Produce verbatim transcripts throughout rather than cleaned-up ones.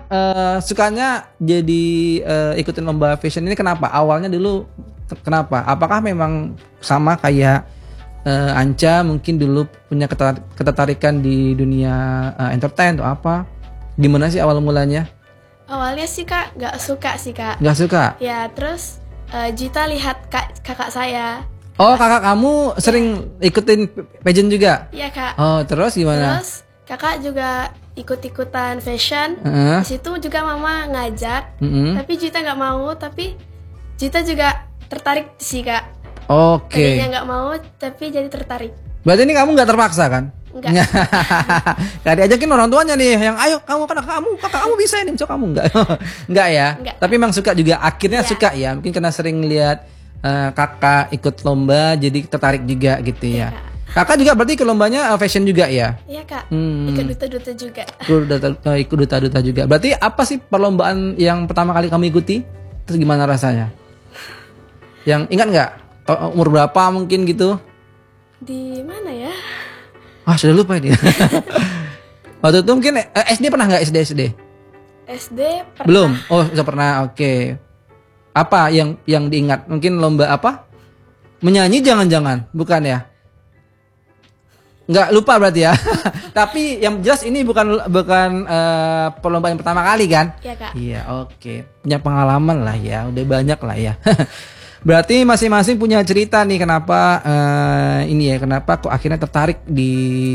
uh, sukanya jadi uh, ikutin lomba fashion ini kenapa? Awalnya dulu kenapa? Apakah memang sama kayak uh, Anca mungkin dulu punya ketertarikan di dunia uh, entertain atau apa? Gimana sih awal mulanya? Awalnya sih kak nggak suka sih kak. Nggak suka? Ya terus uh, Juita lihat kak, kakak saya. Oh kakak kamu sering ya. ikutin pageant juga? Iya kak. Oh terus gimana? Terus kakak juga ikut-ikutan fashion. Uh-huh. Di situ juga mama ngajak. Uh-huh. Tapi Juita nggak mau. Tapi Juita juga tertarik sih kak. Oke. Okay. Tadinya nggak mau tapi jadi tertarik. Berarti ini kamu nggak terpaksa kan? Enggak. Gak diajakin orang tuanya nih yang ayo kamu kan kamu kakak kamu bisa ini cok kamu enggak. Enggak ya. Enggak. Tapi memang suka juga akhirnya ya. suka ya. Mungkin karena sering lihat uh, kakak ikut lomba jadi tertarik juga gitu ya. ya. Kakak juga berarti ikut lombanya uh, fashion juga ya? Iya kak. Hmm. Ikut duta-duta juga. Ikut duta, uh, ikut duta-duta juga. Berarti apa sih perlombaan yang pertama kali kamu ikuti? Terus gimana rasanya? Yang ingat nggak? Umur berapa mungkin gitu? Di mana ya? Ah sudah lupa ini. Waktu itu mungkin eh, S D pernah nggak S D S D? S D pernah. Belum. Oh sudah pernah. Oke. Okay. Apa yang yang diingat? Mungkin lomba apa? Menyanyi jangan-jangan, bukan ya? Nggak lupa berarti ya. Tapi yang jelas ini bukan bukan uh, perlombaan yang pertama kali kan? Iya kak. Iya oke. Okay. Punya pengalaman lah ya. Udah banyak lah ya. Berarti masing-masing punya cerita nih kenapa uh, ini ya kenapa kok akhirnya tertarik di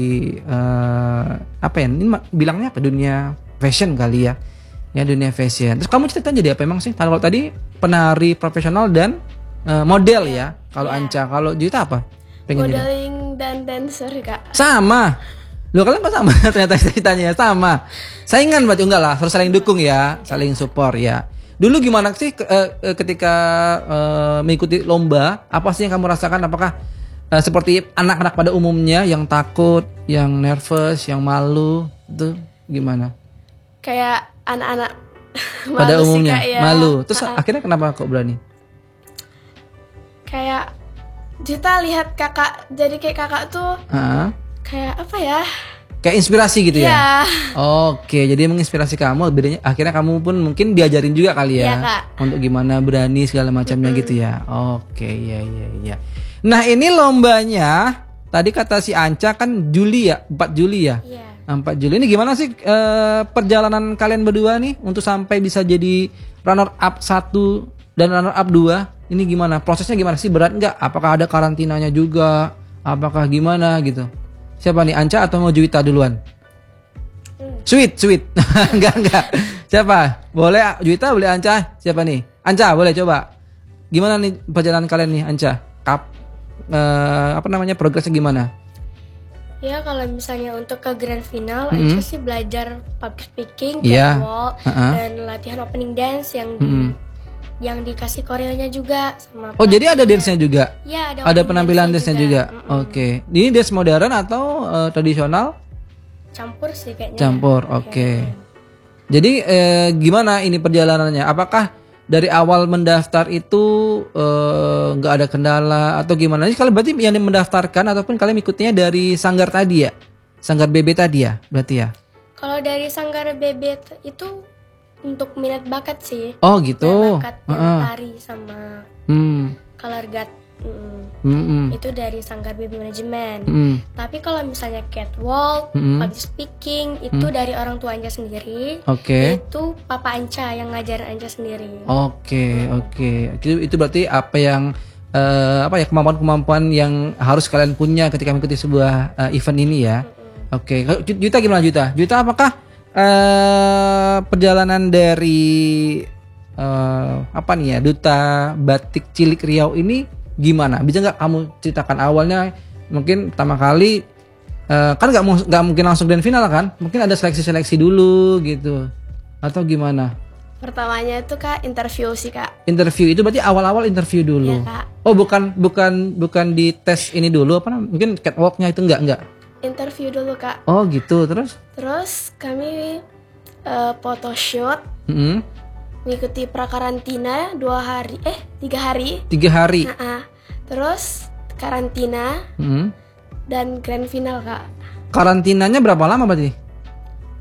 uh, apa ya ini bilangnya apa dunia fashion kali ya ya dunia fashion. Terus kamu cerita jadi apa emang sih? Kalau tadi penari profesional dan uh, model ya, ya. Kalau ya. Anca, kalau Juita apa? Pengen modeling jadi? Dan dancer kak. Sama. Loh kalian kok sama ternyata ceritanya sama. Saingan berarti enggak lah, harus saling dukung ya, saling support ya. Dulu gimana sih ketika uh, mengikuti lomba? Apa sih yang kamu rasakan? Apakah uh, seperti anak-anak pada umumnya yang takut, yang nervous, yang malu? Itu gimana? Kayak anak-anak pada umumnya sih, ya. Malu. Terus uh-uh. akhirnya kenapa kok berani? Kayak Juita lihat kakak jadi kayak kakak tuh uh-huh. kayak apa ya? Kayak inspirasi gitu ya? Ya? Oke, jadi menginspirasi kamu. Bedanya akhirnya kamu pun mungkin diajarin juga kali ya, ya Kak. Untuk gimana berani segala macamnya mm-hmm. gitu ya. Oke, ya ya ya. Nah ini lombanya tadi kata si Anca kan Juli ya, empat Juli ya. Iya. empat Juli ini gimana sih uh, perjalanan kalian berdua nih untuk sampai bisa jadi runner up satu dan runner up dua? Ini gimana? Prosesnya gimana sih? Berat nggak? Apakah ada karantinanya juga? Apakah gimana gitu? Siapa nih, Anca atau mau Juita duluan? Hmm. Sweet, sweet. Enggak, enggak. Siapa? Boleh Juita, boleh Anca? Siapa nih? Anca, boleh coba. Gimana nih perjalanan kalian nih, Anca? Kap, uh, apa namanya, progresnya gimana? Ya, kalau misalnya untuk ke grand final, mm-hmm. Anca sih belajar public speaking, yeah. catwalk, uh-huh. dan latihan opening dance yang di, mm-hmm. yang dikasih koreonya juga sama. Oh, jadi ada dance-nya juga? Ya, ada, ada penampilan dance-nya juga. juga. Mm-hmm. Oke. Okay. Ini dance modern atau uh, tradisional? Campur sih kayaknya. Campur. Oke. Okay. Jadi eh, gimana ini perjalanannya? Apakah dari awal mendaftar itu nggak eh, ada kendala atau gimana? Jadi kalian berarti yang mendaftarkan ataupun kalian ikutnya dari sanggar tadi ya? Sanggar B B tadi ya? Berarti ya? Kalau dari sanggar B B itu untuk minat bakat sih. Oh gitu. Minat bakat yang uh-uh. tari sama hmm. color guard. Mm. Mm-mm. Itu dari sanggar B B manajemen. Mm. Tapi kalau misalnya catwalk, Mm-mm. public speaking itu mm. dari orang tua Anca sendiri. Oke. Okay. Itu papa Anca yang ngajarin Anca sendiri. Oke, okay, mm. oke. Okay. Itu itu berarti apa yang uh, apa ya kemampuan-kemampuan yang harus kalian punya ketika mengikuti sebuah uh, event ini ya. Oke. Okay. Juita gimana Juita? Juita apakah Uh, perjalanan dari uh, apa nih ya duta batik cilik Riau ini gimana? Bisa nggak kamu ceritakan awalnya? Mungkin pertama kali uh, kan nggak nggak mungkin langsung grand final kan? Mungkin ada seleksi-seleksi dulu gitu atau gimana? Pertamanya itu kak interview sih kak. Interview itu berarti awal-awal interview dulu. Iya, Kak. Oh bukan bukan bukan di tes ini dulu apa? Mungkin catwalknya itu nggak nggak? Interview dulu kak. Oh gitu terus? Terus kami uh, photoshoot, mm-hmm. mengikuti prakarantina dua hari, eh tiga hari. Tiga hari. Nah, terus karantina mm-hmm. dan grand final kak. Karantinanya berapa lama berarti?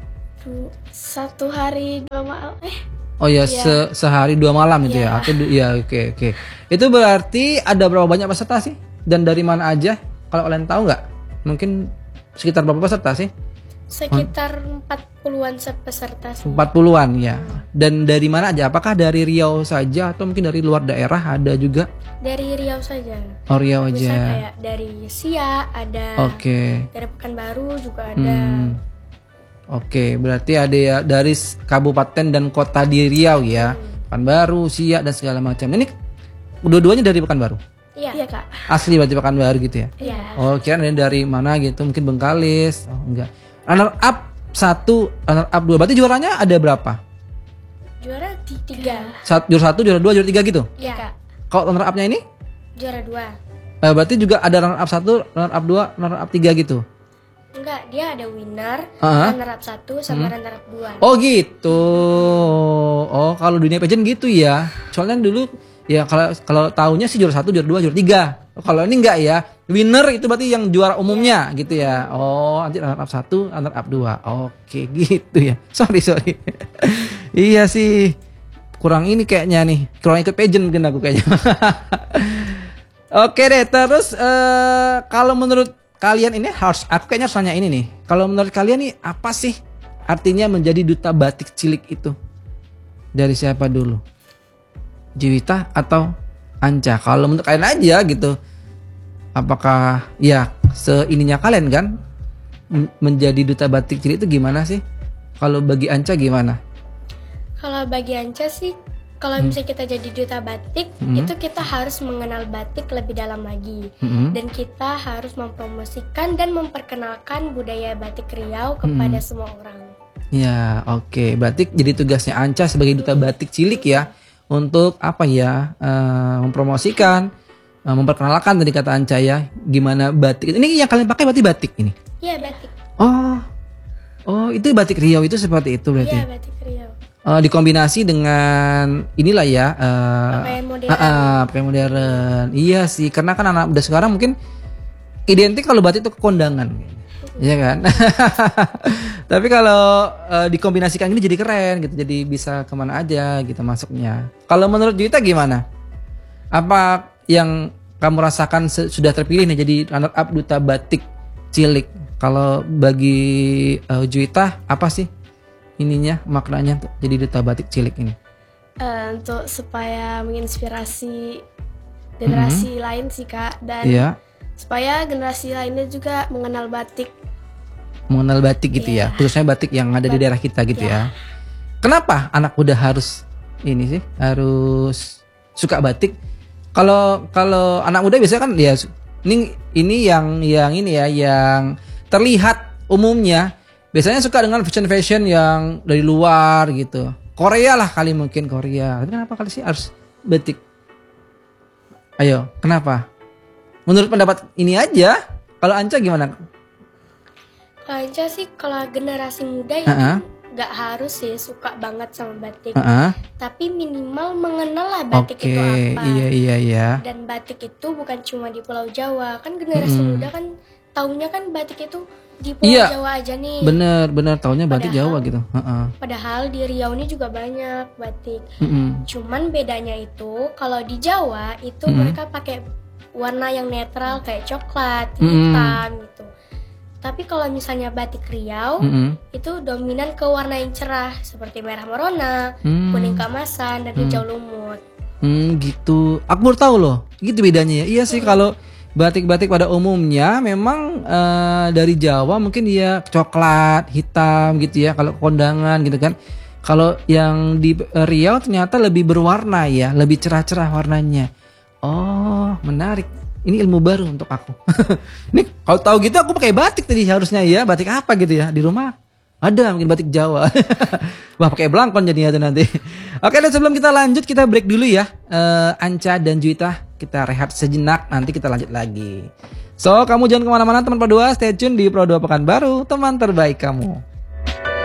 Du- Satu hari dua malam. Eh, Oh ya, Iya. se- sehari dua malam gitu ya? Iya. Atau du- ya oke oke. Itu berarti ada berapa banyak peserta sih? Dan dari mana aja? Kalau kalian tahu nggak? Mungkin sekitar berapa peserta sih? sekitar empat puluhan peserta sih. empat puluhan ya. Dan dari mana aja? Apakah dari Riau saja atau mungkin dari luar daerah ada juga? Dari Riau saja. Oh Riau Bisa aja. kayak dari Siak ada, Oke. dari Pekanbaru juga ada. Hmm. Oke, berarti ada ya dari s- kabupaten dan kota di Riau ya. Pekanbaru, Siak dan segala macam. Ini dua-duanya dari Pekanbaru. Iya, iya Kak. Asli berarti Pekanbaru gitu ya. Iya. Oh, kira dari mana gitu? Mungkin Bengkalis. Oh, enggak. Runner up satu, runner up dua. Berarti juaranya ada berapa? Juara di tiga. Sat, juara satu, juara dua, juara tiga gitu. Iya Kak. Kalau runner upnya ini? Juara dua. Eh, berarti juga ada runner up satu, runner up dua, runner up tiga gitu. Enggak, dia ada winner, Ah. runner up satu sama runner up dua. Oh gitu. Oh kalau dunia pageant gitu ya. Soalnya dulu ya kalau kalau tahunya sih juara satu, juara dua, juara tiga. Oh, kalau ini enggak ya. Winner itu berarti yang juara umumnya gitu ya. Oh nanti runner up satu, runner up dua. Oke gitu ya. Sorry sorry. Iya sih. Kurang ini kayaknya nih. Kurang ikut pageant mungkin aku kayaknya. Oke deh. Terus eh, kalau menurut kalian ini harus aku kayaknya harus nanya ini nih. Kalau menurut kalian nih apa sih artinya menjadi duta batik cilik itu? Dari siapa dulu? Juwita atau Anca? Kalau menurut kalian aja gitu. Apakah ya seininya kalian kan m- menjadi duta batik cilik itu gimana sih? Kalau bagi Anca gimana? Kalau bagi Anca sih, kalau misalnya kita jadi duta batik, Hmm. itu kita harus mengenal batik lebih dalam lagi. Mm-mm. Dan kita harus mempromosikan dan memperkenalkan budaya batik Riau kepada Hmm. semua orang. Ya, oke. Berarti jadi tugasnya Anca sebagai duta batik cilik ya untuk apa ya? eh, mempromosikan, eh, memperkenalkan tadi kata Anca ya, gimana batik. Ini yang kalian pakai berarti batik ini. Iya, batik. Oh. Oh, itu batik Riau itu seperti itu berarti. Iya, batik Riau. Eh, dikombinasi dengan inilah ya, eh, Pakaian modern. ah, ah, pakaian modern. Iya sih, karena kan anak muda sekarang mungkin identik kalau batik itu ke kondangan. Iya kan? Tapi kalau eh, dikombinasikan ini jadi keren gitu, jadi bisa kemana aja gitu masuknya. Kalau menurut Juwita gimana? Apa yang kamu rasakan se- sudah terpilih nih jadi runner up duta batik cilik? Kalau bagi eh, Juwita apa sih ininya maknanya tuh jadi duta batik cilik ini? Eh, untuk supaya menginspirasi generasi lain sih Kak, dan Iya, supaya generasi lainnya juga mengenal batik. mengenal batik gitu ya, khususnya batik yang ada di daerah kita gitu ya. Kenapa anak muda harus ini sih, harus suka batik? Kalau kalau anak muda biasanya kan ya su- ini ini yang yang ini ya yang terlihat umumnya biasanya suka dengan fashion-fashion yang dari luar gitu. Korea lah kali mungkin Korea. Tapi kenapa kali sih harus batik? Ayo, kenapa? Menurut pendapat ini aja. Kalau Anca gimana? Kalau Anca sih, kalau generasi muda ya Heeh. nggak harus sih suka banget sama batik, Heeh. tapi minimal mengenal lah batik Oke, itu apa. iya iya iya. Dan batik itu bukan cuma di Pulau Jawa, kan generasi Mm-mm. muda kan taunya kan batik itu di Pulau Iya. Jawa aja nih. Bener bener taunya batik Padahal- Jawa gitu. Heeh. Padahal di Riau ini juga banyak batik. Mm-mm. Cuman bedanya itu kalau di Jawa itu Mm-mm. mereka pakai warna yang netral kayak coklat, Mm-mm. hitam gitu. Tapi kalau misalnya batik Riau Mm-mm. itu dominan ke warna yang cerah seperti merah merona, Hmm. kuning keemasan, dan hijau lumut. Hmm, gitu. Aku baru tahu loh. Gitu bedanya ya. Iya sih kalau batik-batik pada umumnya memang eh, dari Jawa mungkin dia coklat, hitam gitu ya. Kalau kondangan gitu kan. Kalau yang di eh, Riau ternyata lebih berwarna ya, lebih cerah-cerah warnanya. Oh, menarik. Ini ilmu baru untuk aku. Ini kalau tahu gitu aku pakai batik tadi harusnya ya. Batik apa gitu ya di rumah? Ada mungkin batik Jawa. Wah pakai belangkon jadinya tuh nanti. Oke dan sebelum kita lanjut kita break dulu ya. Eh, Anca dan Juwita kita rehat sejenak nanti kita lanjut lagi. So kamu jangan kemana-mana teman Pro dua, stay tune di Pro dua Pekanbaru teman terbaik kamu.